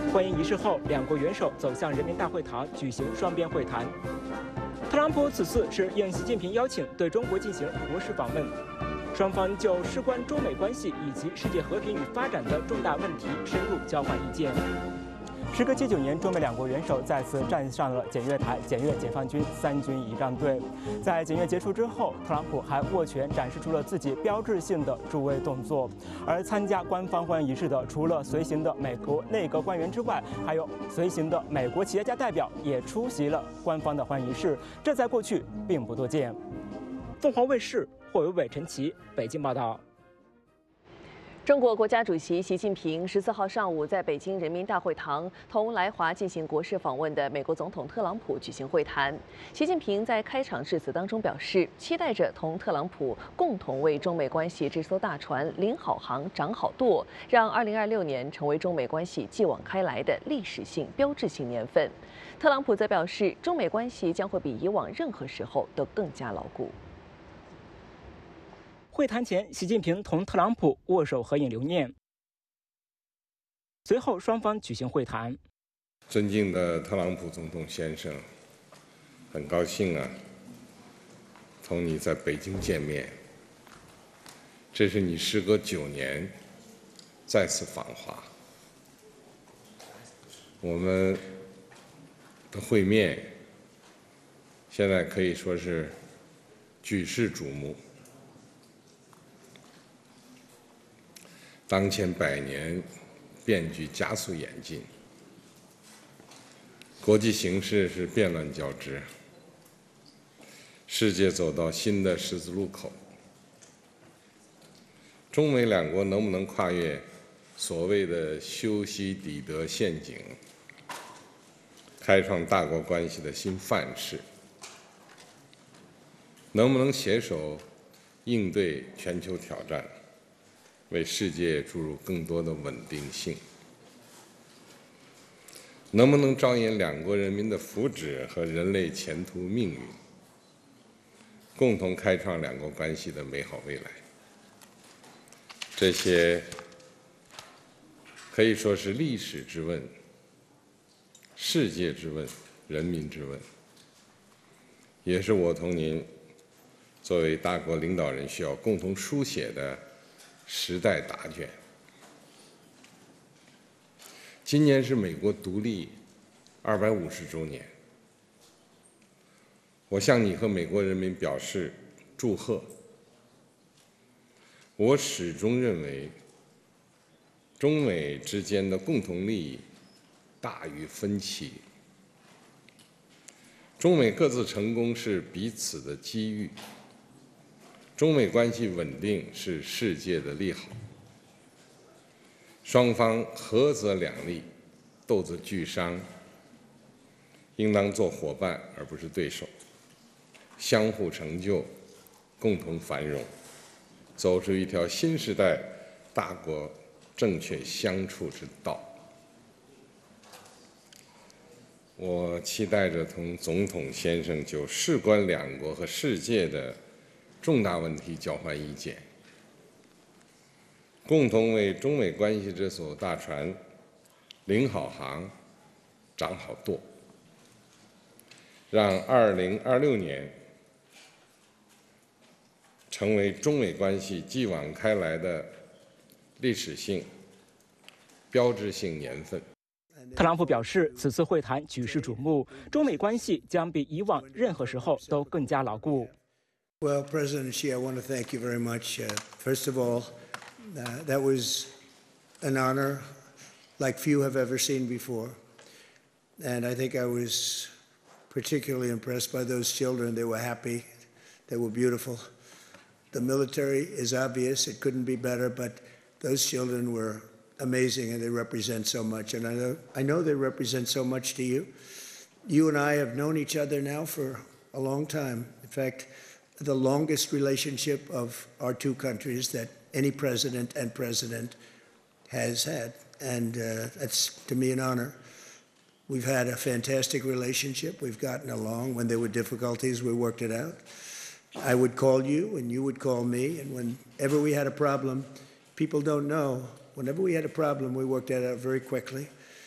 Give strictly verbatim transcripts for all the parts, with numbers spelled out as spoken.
欢迎仪式后，两国元首走向人民大会堂举行双边会谈。特朗普此次是应习近平邀请对中国进行国事访问，双方就事关中美关系以及世界和平与发展的重大问题深入交换意见。时隔七九年，中美两国元首再次站上了检阅台，检阅解放军三军仪仗队。在检阅结束之后，特朗普还握拳展示出了自己标志性的助威动作。而参加官方欢迎仪式的，除了随行的美国内阁官员之外，还有随行的美国企业家代表也出席了官方的欢迎仪式，这在过去并不多见。凤凰卫视霍伟伟、陈奇北京报道。 中国国家主席习近平十四号上午在北京人民大会堂同来华进行国事访问的美国总统特朗普举行会谈。习近平在开场致辞当中表示，期待着同特朗普共同为中美关系这艘大船领好航、掌好舵，让二零二六年成为中美关系继往开来的历史性、标志性年份。特朗普则表示，中美关系将会比以往任何时候都更加牢固。 会谈前，习近平同特朗普握手合影留念。随后，双方举行会谈。 尊敬的特朗普总统先生，很高兴啊，同你在北京见面。这是你时隔九年再次访华，我们的会面现在可以说是举世瞩目。当前百年变局加速演进，国际形势是变乱交织，世界走到新的十字路口。中美两国能不能跨越所谓的修昔底德陷阱，开创大国关系的新范式？能不能携手应对全球挑战？为世界注入更多的稳定性，能不能着眼两国人民的福祉和人类前途命运，共同开创两国关系的美好未来？这些可以说是历史之问、世界之问、人民之问，也是我同您作为大国领导人需要共同书写的时代答卷。今年是美国独立二百五十周年，我向你和美国人民表示祝贺。我始终认为，中美之间的共同利益大于分歧，中美各自成功是彼此的机遇。中美关系稳定是世界的利好，双方合则两利，斗则俱伤，应当做伙伴而不是对手，相互成就，共同繁荣，走出一条新时代大国正确相处之道。我期待着同总统先生就事关两国和世界的重大问题交换意见，共同为中美关系这艘大船领好航、掌好舵，让二零二六年成为中美关系继往开来的历史性、标志性年份。 特朗普表示，此次会谈举世瞩目，中美关系将比以往任何时候都更加牢固。 Well, President Xi, I want to thank you very much. Uh, first of all, uh, that was an honor like few have ever seen before. And I think I was particularly impressed by those children. They were happy. They were beautiful. The military is obvious. It couldn't be better, but those children were amazing, and they represent so much. And I know, I know they represent so much to you. You and I have known each other now for a long time. In fact, the longest relationship of our two countries that any president and president has had. And uh, that's, to me, an honor. We've had a fantastic relationship. We've gotten along. When there were difficulties, we worked it out. I would call you, and you would call me. And whenever we had a problem, people don't know, whenever we had a problem, we worked that out very quickly.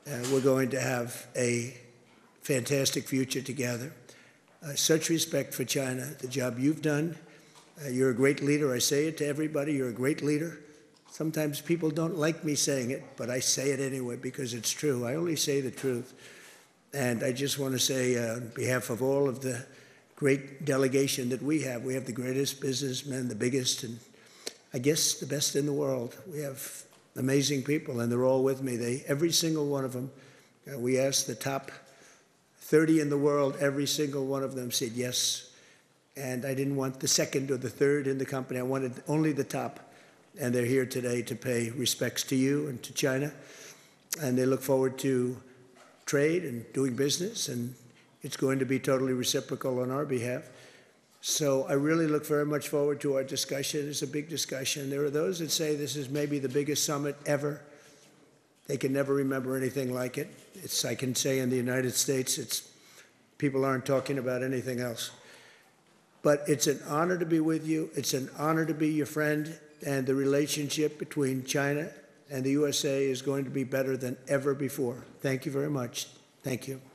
Uh, we're going to have a fantastic future together. Uh, such respect for China, the job you've done. Uh, you're a great leader. I say it to everybody. You're a great leader. Sometimes people don't like me saying it, but I say it anyway because it's true. I only say the truth. And I just want to say, uh, on behalf of all of the great delegation that we have, we have the greatest businessmen, the biggest, and I guess the best in the world. We have amazing people, and they're all with me. They, every single one of them, uh, we asked the top thirty in the world, every single one of them said yes. And I didn't want the second or the third in the company. I wanted only the top. And they're here today to pay respects to you and to China. And they look forward to trade and doing business, and it's going to be totally reciprocal on our behalf. So I really look very much forward to our discussion. It's a big discussion. There are those that say this is maybe the biggest summit ever. They can never remember anything like it. It's, I can say in the United States, it's, people aren't talking about anything else. But it's an honor to be with you. It's an honor to be your friend. And the relationship between China and the U S A is going to be better than ever before. Thank you very much. Thank you.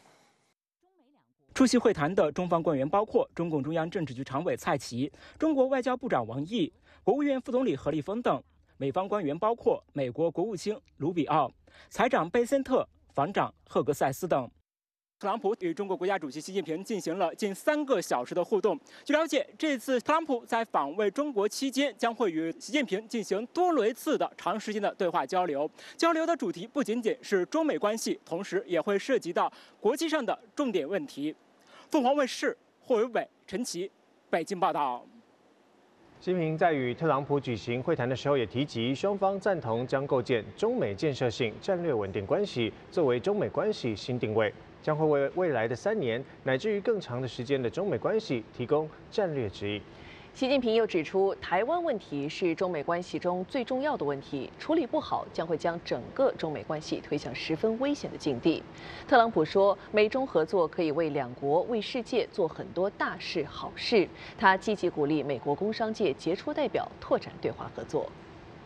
出席会谈的中方官员包括中共中央政治局常委蔡奇、中国外交部长王毅、国务院副总理何立峰等。美方官员包括美国国务卿卢比奥、财长贝森特、防长赫格塞斯等。 特朗普与中国国家主席习近平进行了近三个小时的互动。据了解，这次特朗普在访问中国期间，将会与习近平进行多轮次的长时间的对话交流。交流的主题不仅仅是中美关系，同时也会涉及到国际上的重点问题。凤凰卫视霍维伟、陈奇，北京报道。 习近平在与特朗普举行会谈的时候，也提及双方赞同将构建中美建设性战略稳定关系作为中美关系新定位，将会为未来的三年乃至于更长的时间的中美关系提供战略指引。 习近平又指出，台湾问题是中美关系中最重要的问题，处理不好将会将整个中美关系推向十分危险的境地。特朗普说，美中合作可以为两国、为世界做很多大事好事。他积极鼓励美国工商界杰出代表拓展对华合作。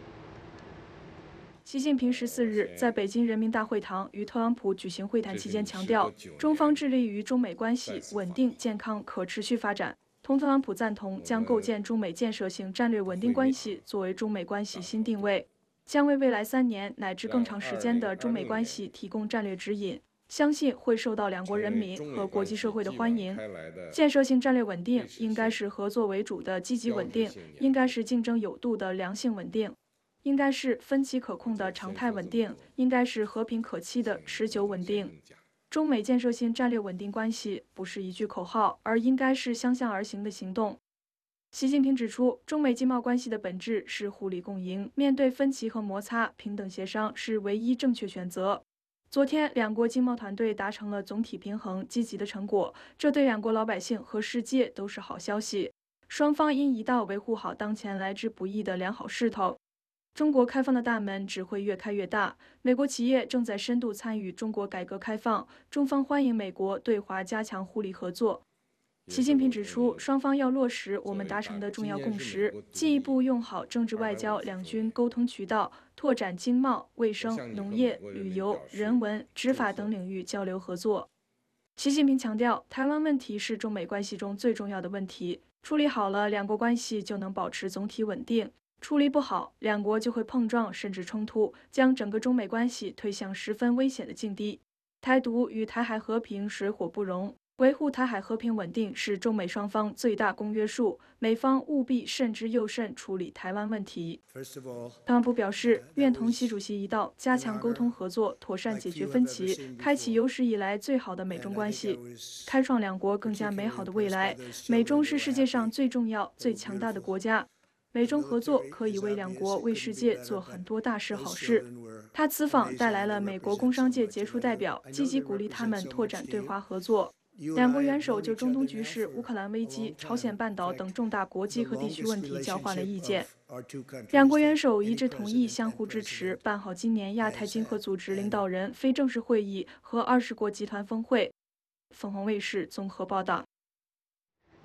习近平十四日在北京人民大会堂与特朗普举行会谈期间强调，中方致力于中美关系稳定、健康、可持续发展。 同特朗普赞同将构建中美建设性战略稳定关系作为中美关系新定位，将为未来三年乃至更长时间的中美关系提供战略指引，相信会受到两国人民和国际社会的欢迎。建设性战略稳定应该是合作为主的积极稳定，应该是竞争有度的良性稳定，应该是分歧可控的常态稳定，应该是和平可期的持久稳定。 中美建设性战略稳定关系不是一句口号，而应该是相向而行的行动。习近平指出，中美经贸关系的本质是互利共赢，面对分歧和摩擦，平等协商是唯一正确选择。昨天，两国经贸团队达成了总体平衡，积极的成果，这对两国老百姓和世界都是好消息。双方应一道维护好当前来之不易的良好势头。 中国开放的大门只会越开越大。美国企业正在深度参与中国改革开放，中方欢迎美国对华加强互利合作。习近平指出，双方要落实我们达成的重要共识，进一步用好政治外交两军沟通渠道，拓展经贸、卫生、农业、旅游、人文、执法等领域交流合作。习近平强调，台湾问题是中美关系中最重要的问题，处理好了，两国关系就能保持总体稳定。 处理不好，两国就会碰撞甚至冲突，将整个中美关系推向十分危险的境地。台独与台海和平水火不容，维护台海和平稳定是中美双方最大公约数，美方务必慎之又慎处理台湾问题。特朗普表示，愿同习主席一道，加强沟通合作，妥善解决分歧，开启有史以来最好的美中关系，开创两国更加美好的未来。美中是世界上最重要、最强大的国家。 美中合作可以为两国、为世界做很多大事好事。他此访带来了美国工商界杰出代表，积极鼓励他们拓展对华合作。两国元首就中东局势、乌克兰危机、朝鲜半岛等重大国际和地区问题交换了意见。两国元首一致同意相互支持，办好今年亚太经合组织领导人非正式会议和二十国集团峰会。凤凰卫视综合报道。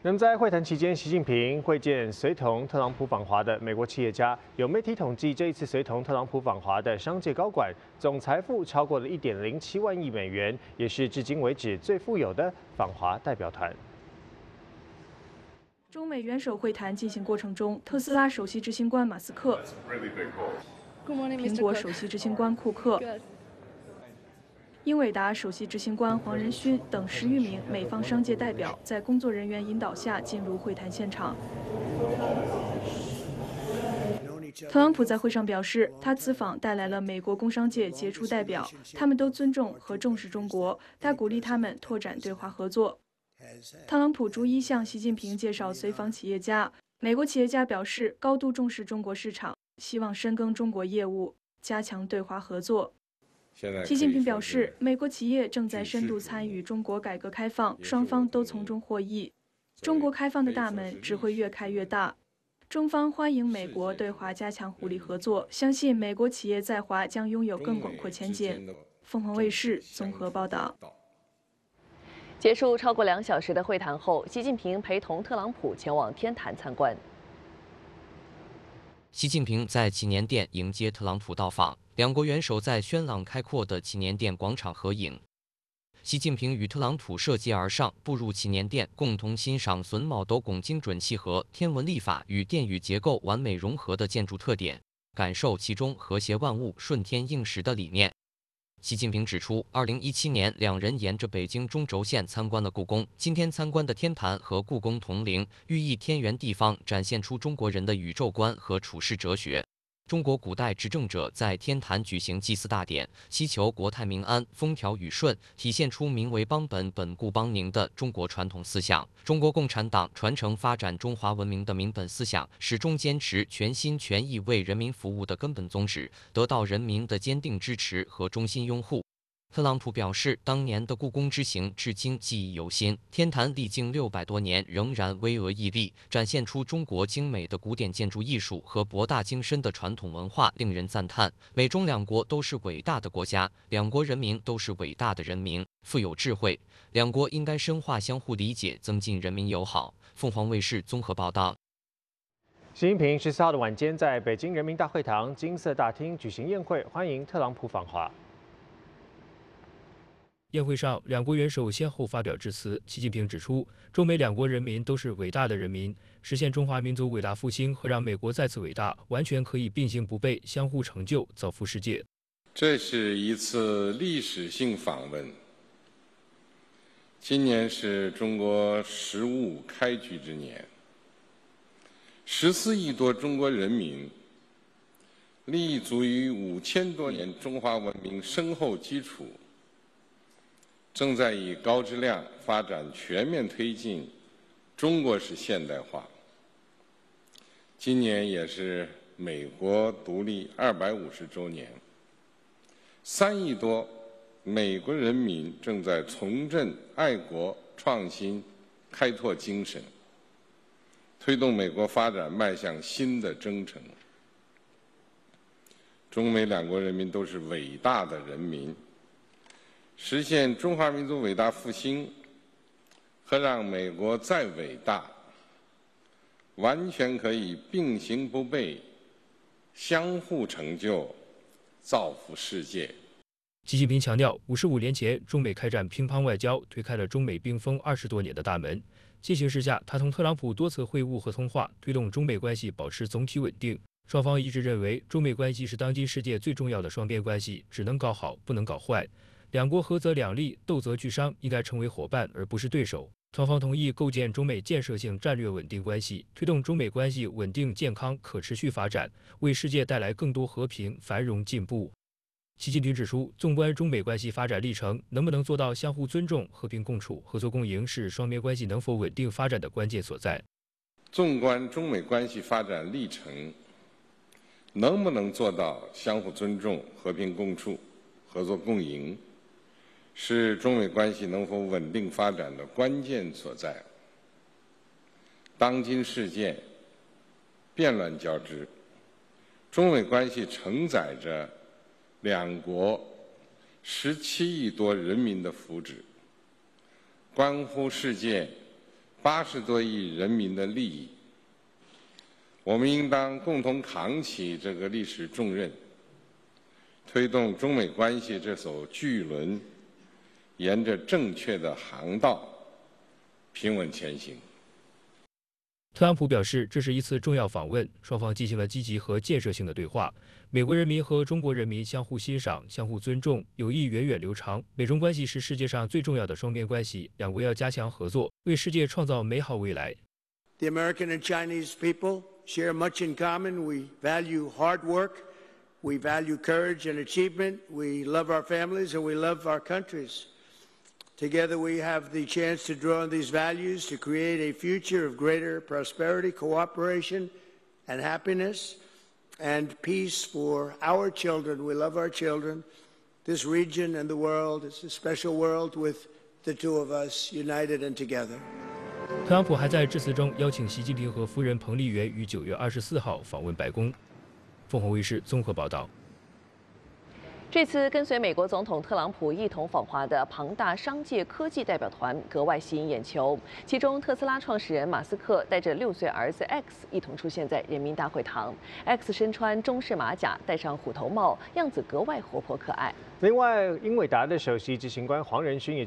那么在会谈期间，习近平会见随同特朗普访华的美国企业家。有媒体统计，这一次随同特朗普访华的商界高管，总财富超过了一点零七万亿美元，也是至今为止最富有的访华代表团。 中美元首会谈进行过程中，特斯拉首席执行官马斯克、苹果首席执行官库克、英伟达首席执行官黄仁勋等十余名美方商界代表在工作人员引导下进入会谈现场。特朗普在会上表示，他此访带来了美国工商界杰出代表，他们都尊重和重视中国，他鼓励他们拓展对华合作。特朗普逐一向习近平介绍随访企业家，美国企业家表示高度重视中国市场，希望深耕中国业务，加强对华合作。习近平表示，美国企业正在深度参与中国改革开放，双方都从中获益。中国开放的大门只会越开越大。中方欢迎美国对华加强互利合作，相信美国企业在华将拥有更广阔前景。凤凰卫视综合报道。 结束超过两小时的会谈后，习近平陪同特朗普前往天坛参观。 习近平在祈年殿迎接特朗普到访，两国元首在轩朗开阔的祈年殿广场合影。习近平与特朗普涉阶而上，步入祈年殿，共同欣赏榫卯斗拱精准契合、天文历法与殿宇结构完美融合的建筑特点，感受其中和谐万物、顺天应时的理念。习近平指出，二零一七年两人沿着北京中轴线参观了故宫，今天参观的天坛和故宫同龄，寓意天圆地方，展现出中国人的宇宙观和处世哲学。中国古代执政者在天坛举行祭祀大典，祈求国泰民安、风调雨顺，体现出民为邦本、本固邦宁的中国传统思想。中国共产党传承发展中华文明的民本思想，始终坚持全心全意为人民服务的根本宗旨，得到人民的坚定支持和衷心拥护。特朗普表示，当年的故宫之行至今记忆犹新，天坛历经六百多年仍然巍峨屹立，展现出中国精美的古典建筑艺术和博大精深的传统文化，令人赞叹。美中两国都是伟大的国家，两国人民都是伟大的人民，富有智慧，两国应该深化相互理解，增进人民友好。凤凰卫视综合报道。 习近平十四号的晚间在北京人民大会堂金色大厅举行宴会，欢迎特朗普访华。 宴会上，两国元首先后发表致辞。习近平指出，中美两国人民都是伟大的人民，实现中华民族伟大复兴和让美国再次伟大，完全可以并行不悖，相互成就，造福世界。 这是一次历史性访问。今年是中国“十五”开局之年，十四亿多中国人民立足于五千多年中华文明深厚基础，正在以高质量发展全面推进中国式现代化。今年也是美国独立二百五十周年，三亿多美国人民正在重振爱国、创新、开拓精神，推动美国发展迈向新的征程。中美两国人民都是伟大的人民。实现中华民族伟大复兴和让美国再伟大，完全可以并行不悖，相互成就，造福世界。 习近平强调，五十五年前，中美开展乒乓外交，推开了中美冰封二十多年的大门。新形势下，他同特朗普多次会晤和通话，推动中美关系保持总体稳定。双方一致认为，中美关系是当今世界最重要的双边关系，只能搞好，不能搞坏。两国合则两利，斗则俱伤，应该成为伙伴而不是对手。双方同意构建中美建设性战略稳定关系，推动中美关系稳定、健康、可持续发展，为世界带来更多和平、繁荣、进步。习近平指出，纵观中美关系发展历程，能不能做到相互尊重、和平共处、合作共赢，是双边关系能否稳定发展的关键所在。 纵观中美关系发展历程，能不能做到相互尊重、和平共处、合作共赢，是中美关系能否稳定发展的关键所在。当今世界变乱交织，中美关系承载着两国十七亿多人民的福祉，关乎世界八十多亿人民的利益。我们应当共同扛起这个历史重任，推动中美关系这艘巨轮沿着正确的航道平稳前行。 特朗普表示，这是一次重要访问，双方进行了积极和建设性的对话。美国人民和中国人民相互欣赏、相互尊重，友谊源远流长。美中关系是世界上最重要的双边关系，两国要加强合作，为世界创造美好未来。 The American and Chinese people share much in common. We value hard work. We value courage and achievement. We love our families and we love our countries. Together we have the chance to draw on these values to create a future of greater prosperity, cooperation, and happiness, and peace for our children. We love our children. This region and the world, it's a special world with the two of us united and together. 特朗普还在致辞中邀请习近平和夫人彭丽媛于九月二十四号访问白宫。凤凰卫视综合报道。 这次跟随美国总统特朗普一同访华的庞大商界科技代表团格外吸引眼球，其中特斯拉创始人马斯克带着六岁儿子 X 一同出现在人民大会堂。X 身穿中式马甲，戴上虎头帽，样子格外活泼可爱。 另外，英伟达的首席执行官黄仁勋也